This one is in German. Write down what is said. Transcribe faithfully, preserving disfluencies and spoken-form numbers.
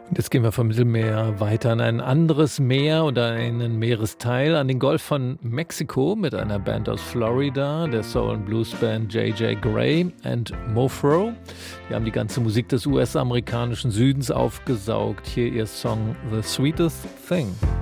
Jetzt gehen wir vom Mittelmeer weiter an ein anderes Meer oder einen Meeresteil, an den Golf von Mexiko mit einer Band aus Florida, der Soul- und Blues-Band J J Gray and Mofro. Die haben die ganze Musik des U S-amerikanischen Südens aufgesaugt. Hier ihr Song The Sweetest Thing.